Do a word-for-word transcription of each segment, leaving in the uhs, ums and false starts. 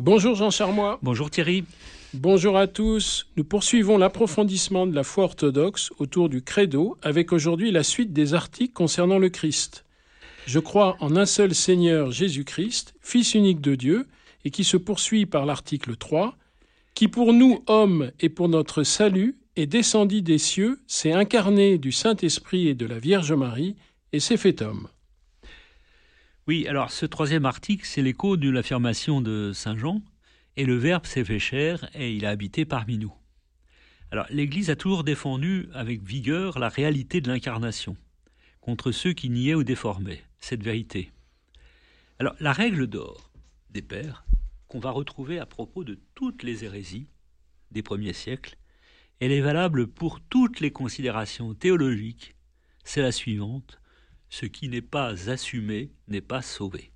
Bonjour Jean Charmois. Bonjour Thierry. Bonjour à tous. Nous poursuivons l'approfondissement de la foi orthodoxe autour du credo avec aujourd'hui la suite des articles concernant le Christ. Je crois en un seul Seigneur Jésus-Christ, Fils unique de Dieu, et qui se poursuit par l'article trois, qui pour nous hommes et pour notre salut est descendu des cieux, s'est incarné du Saint-Esprit et de la Vierge Marie et s'est fait homme. Oui, alors ce troisième article, c'est l'écho de l'affirmation de Saint Jean, et le Verbe s'est fait chair et il a habité parmi nous. Alors l'Église a toujours défendu avec vigueur la réalité de l'incarnation, contre ceux qui niaient ou déformaient cette vérité. Alors la règle d'or des pères, qu'on va retrouver à propos de toutes les hérésies des premiers siècles, elle est valable pour toutes les considérations théologiques, c'est la suivante: ce qui n'est pas assumé n'est pas sauvé.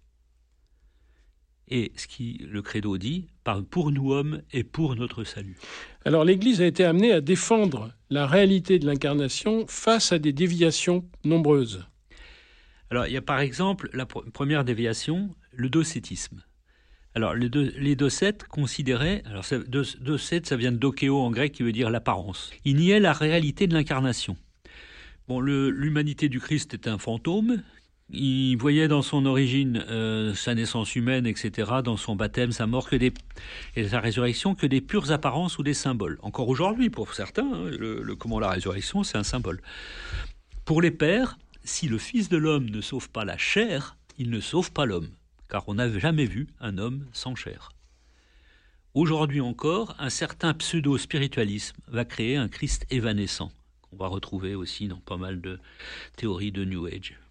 Et ce qui, le credo dit, parle pour nous hommes et pour notre salut. Alors l'Église a été amenée à défendre la réalité de l'incarnation face à des déviations nombreuses. Alors il y a par exemple la pr- première déviation, le docétisme. Alors le do- les docètes considéraient, alors ça, do- docète ça vient de dokeo en grec qui veut dire l'apparence. Ils niaient la réalité de l'incarnation. Bon, le, l'humanité du Christ est un fantôme. Il voyait dans son origine euh, sa naissance humaine, et cetera, dans son baptême, sa mort que des, et sa résurrection, que des pures apparences ou des symboles. Encore aujourd'hui, pour certains, hein, le, le, comment la résurrection, c'est un symbole. Pour les pères, si le Fils de l'homme ne sauve pas la chair, il ne sauve pas l'homme, car on n'a jamais vu un homme sans chair. Aujourd'hui encore, un certain pseudo-spiritualisme va créer un Christ évanescent, qu'on va retrouver aussi dans pas mal de théories de New Age.